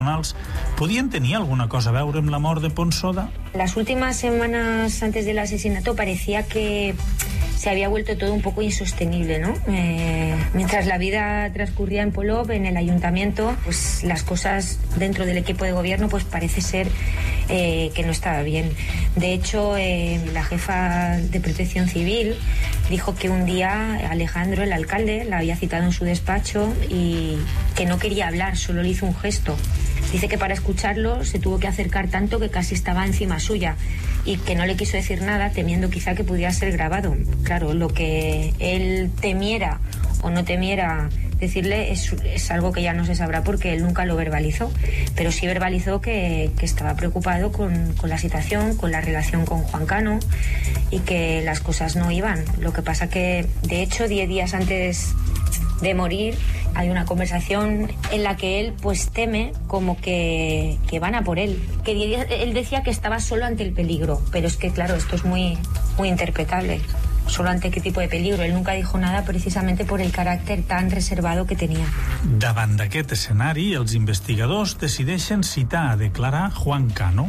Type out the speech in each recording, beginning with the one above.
podien tenir alguna cosa a veure amb la mort de Ponsoda? Las últimas semanas antes del asesinato parecía que se había vuelto todo un poco insostenible, ¿no? Mientras la vida transcurría en Polop, en el ayuntamiento, pues las cosas dentro del equipo de gobierno pues parece ser que no estaba bien. De hecho, la jefa de Protección Civil dijo que un día Alejandro, el alcalde, la había citado en su despacho y que no quería hablar, solo le hizo un gesto. Dice que para escucharlo se tuvo que acercar tanto que casi estaba encima suya y que no le quiso decir nada, temiendo quizá que pudiera ser grabado. Claro, lo que él temiera o no temiera decirle es algo que ya no se sabrá porque él nunca lo verbalizó, pero sí verbalizó que estaba preocupado con la situación, con la relación con Juan Cano y que las cosas no iban. Lo que pasa que, de hecho, 10 días antes de morir hay una conversación en la que él pues teme como que van a por él. Que él decía que estaba solo ante el peligro, pero es que claro, esto es muy interpretable. ¿Solo ante qué tipo de peligro? Él nunca dijo nada precisamente por el caràcter tan reservado que tenia. Davant d'aquest escenari, els investigadors decideixen citar a declarar Juan Cano.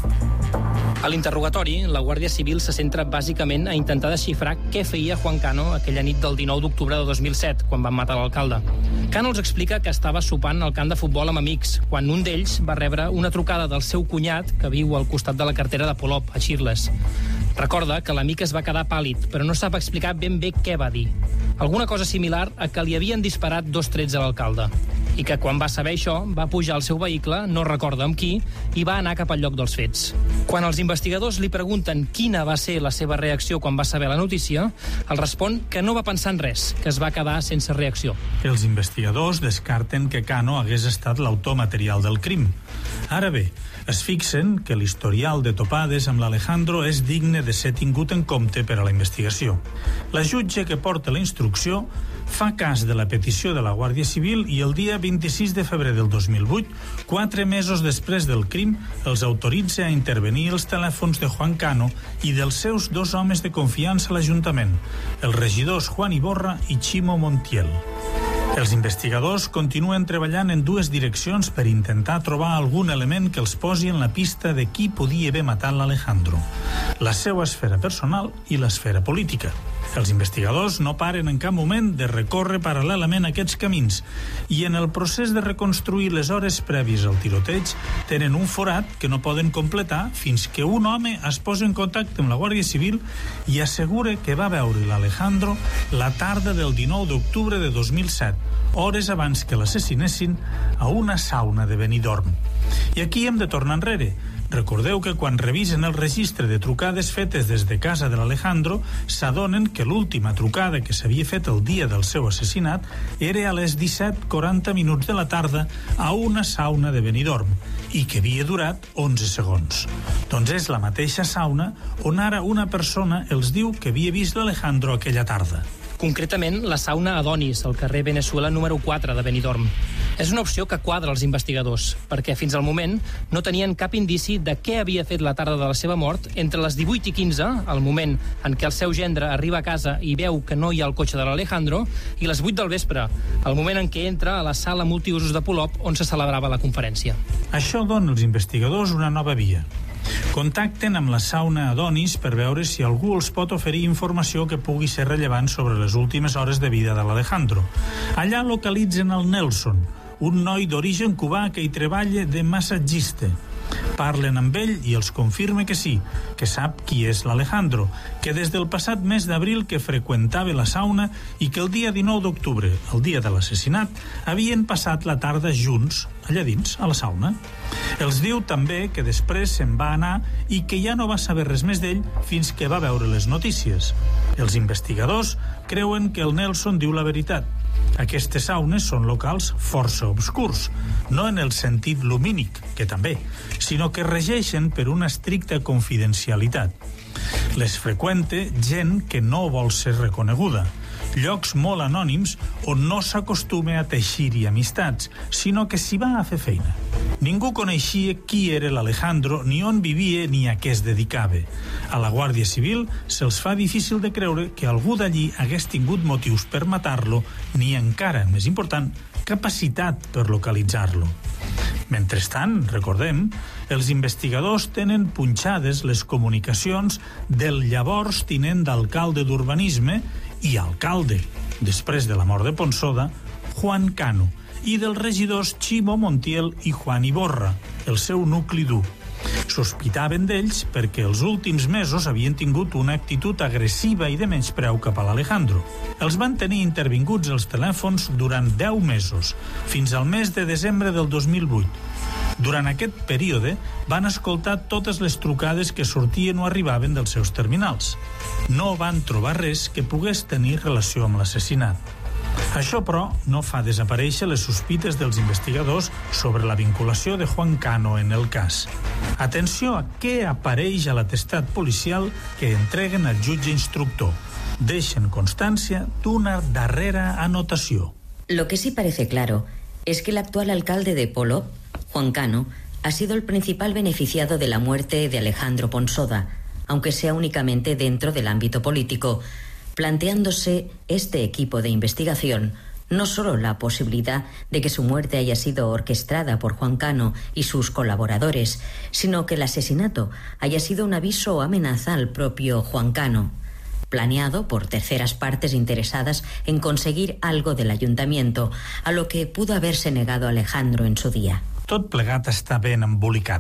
A l'interrogatori, la Guàrdia Civil se centra bàsicament a intentar desxifrar què feia Juan Cano aquella nit del 19 d'octubre de 2007, quan van matar l'alcalde. Cano els explica que estava sopant al camp de futbol amb amics, quan un d'ells va rebre una trucada del seu cunyat, que viu al costat de la cartera de Polop, a Xirles. Recorda que l'amic es va quedar pàl·lid, però no sap explicar ben bé què va dir. Alguna cosa similar a que li havien disparat 2 trets a l'alcalde. I que quan va saber això, va pujar al seu vehicle, no recorda amb qui, i va anar cap al lloc dels fets. Quan els investigadors li pregunten quina va ser la seva reacció quan va saber la notícia, el respon que no va pensar en res, que es va quedar sense reacció. Els investigadors descarten que Cano hagués estat l'autor material del crim. Ara bé, es fixen que l'historial de topades amb l'Alejandro és digne de ser tingut en compte per a la investigació. La jutge que porta la instrucció fa cas de la petició de la Guàrdia Civil i el dia 26 de febrer del 2008, 4 mesos després del crim, els autoritza a intervenir els telèfons de Juan Cano i dels seus 2 homes de confiança a l'Ajuntament, els regidors Juan Iborra i Chimo Montiel. Els investigadors continuen treballant en 2 direccions per intentar trobar algun element que els posi en la pista de qui podia haver matat l'Alejandro, la seva esfera personal i l'esfera política. Els investigadors no paren en cap moment de recórrer paral·lelament a aquests camins i en el procés de reconstruir les hores prèvies al tiroteig tenen un forat que no poden completar fins que un home es posa en contacte amb la Guàrdia Civil i assegura que va veure l'Alejandro la tarda del 19 d'octubre de 2007, hores abans que l'assassinessin a una sauna de Benidorm. I aquí hem de tornar enrere. Recordeu que quan revisen el registre de trucades fetes des de casa de l'Alejandro s'adonen que l'última trucada que s'havia fet el dia del seu assassinat era a les 17:40 de la tarda a una sauna de Benidorm i que havia durat 11 segons. Doncs és la mateixa sauna on ara una persona els diu que havia vist l'Alejandro aquella tarda. Concretament, la sauna Adonis, al carrer Venezuela número 4 de Benidorm. És una opció que quadra els investigadors, perquè fins al moment no tenien cap indici de què havia fet la tarda de la seva mort entre les 18 i 15, el moment en què el seu gendre arriba a casa i veu que no hi ha el cotxe de l'Alejandro, i les 8 del vespre, el moment en què entra a la sala multiusos de Polop on se celebrava la conferència. Això dona als investigadors una nova via. Contacten amb la sauna Adonis per veure si algú els pot oferir informació que pugui ser rellevant sobre les últimes hores de vida de l'Alejandro. Allà localitzen el Nelson, un noi d'origen cubà que hi treballa de massatgista. Parlen amb ell i els confirma que sí, que sap qui és l'Alejandro, que des del passat mes d'abril que freqüentava la sauna i que el dia 19 d'octubre, el dia de l'assassinat, havien passat la tarda junts, allà dins, a la sauna. Els diu també que després se'n va anar i que ja no va saber res més d'ell fins que va veure les notícies. Els investigadors creuen que el Nelson diu la veritat. Aquestes saunes són locals força obscurs, no en el sentit lumínic, que també, sinó que regeixen per una estricta confidencialitat. Les freqüente gent que no vol ser reconeguda, llocs molt anònims on no s'acostuma a teixir-hi amistats, sinó que s'hi va a fer feina. Ningú coneixia qui era l'Alejandro, ni on vivia, ni a què es dedicava. A la Guàrdia Civil se'ls fa difícil de creure que algú d'allí hagués tingut motius per matar-lo, ni encara, més important, capacitat per localitzar-lo. Mentrestant, recordem, els investigadors tenen punxades les comunicacions del llavors tinent d'alcalde d'Urbanisme i alcalde, després de la mort de Ponsoda, Juan Cano, i dels regidors Ximo Montiel i Juan Iborra, el seu nucli dur. Sospitaven d'ells perquè els últims mesos havien tingut una actitud agressiva i de menyspreu cap a l'Alejandro. Els van tenir intervinguts els telèfons durant 10 mesos, fins al mes de desembre del 2008. Durant aquest període van escoltar totes les trucades que sortien o arribaven dels seus terminals. No van trobar res que pogués tenir relació amb l'assassinat. Això, però, no fa desaparèixer les sospites dels investigadors sobre la vinculació de Juan Cano en el cas. Atenció a què apareix a l'atestat policial que entreguen al jutge instructor. Deixen constància d'una darrera anotació. Lo que sí parece claro es que el actual alcalde de Polop, Juan Cano, ha sido el principal beneficiado de la muerte de Alejandro Ponsoda, aunque sea únicamente dentro del ámbito político, planteándose este equipo de investigación no solo la posibilidad de que su muerte haya sido orquestada por Juan Cano y sus colaboradores, sino que el asesinato haya sido un aviso o amenaza al propio Juan Cano, planeado por terceras partes interesadas en conseguir algo del ayuntamiento, a lo que pudo haberse negado Alejandro en su día. Tot plegat està ben embolicat.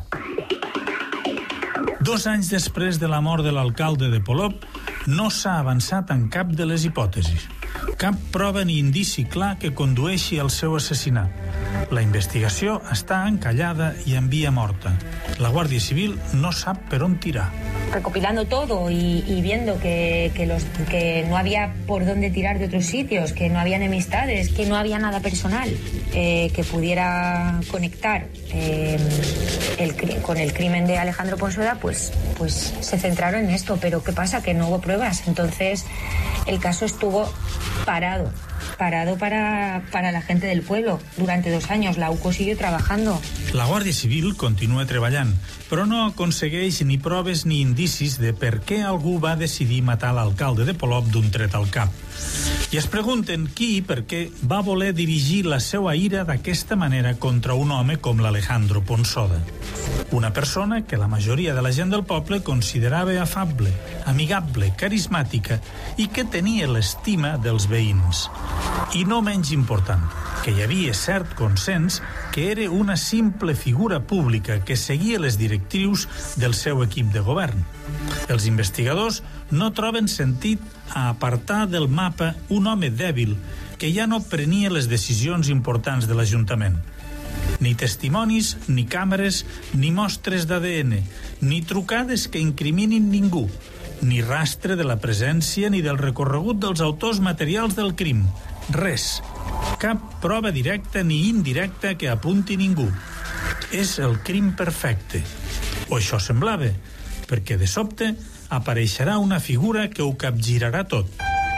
2 anys després de la mort de l'alcalde de Polop, no s'ha avançat en cap de les hipòtesis. Cap prova ni indici clar que condueixi al seu assassinat. La investigació està encallada i en via morta. La Guàrdia Civil no sap per on tirar. Recopilando todo y viendo que no había por dónde tirar de otros sitios, que no había enemistades, que no había nada personal que pudiera conectar con el crimen de Alejandro Ponsoda, pues se centraron en esto. Pero ¿qué pasa? Que no hubo pruebas. Entonces el caso estuvo parado para la gente del pueblo durante 2 años. La UCO siguió trabajando. La Guàrdia Civil continua treballant, però no aconsegueix ni proves ni indicis de per què algú va decidir matar l'alcalde de Polop d'un tret al cap. I es pregunten qui i per què va voler dirigir la seva ira d'aquesta manera contra un home com l'Alejandro Ponsoda. Una persona que la majoria de la gent del poble considerava afable, amigable, carismàtica i que tenia l'estima dels veïns. I no menys important, que hi havia cert consens que era una simple figura pública que seguia les directrius del seu equip de govern. Els investigadors no troben sentit a apartar del mapa un home dèbil que ja no prenia les decisions importants de l'Ajuntament. Ni testimonis, ni càmeres, ni mostres d'ADN, ni trucades que incriminin ningú, ni rastre de la presència ni del recorregut dels autors materials del crim. Res. Cap prova directa ni indirecta que apunti ningú. És el crim perfecte. O això semblava, perquè de sobte apareixerà una figura que ho capgirarà tot.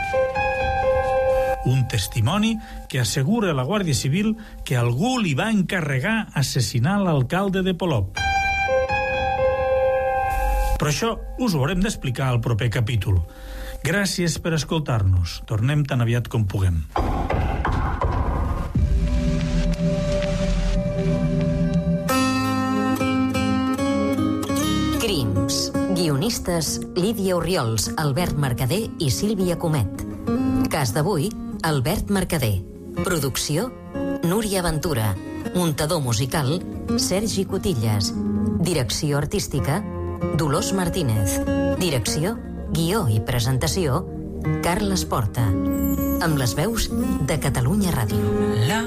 Un testimoni que assegura a la Guàrdia Civil que algú li va encarregar assassinar l'alcalde de Polop. Però això us ho haurem d'explicar al proper capítol. Gràcies per escoltar-nos. Tornem tan aviat com puguem. Crims. Guionistes Lídia Orriols, Albert Mercader i Sílvia Comet. Cas d'avui, Albert Mercader. Producció, Núria Ventura. Muntador musical, Sergi Cotillas. Direcció artística, Dolors Martínez. Direcció, guió i presentació, Carles Porta. Amb les veus de Catalunya Ràdio.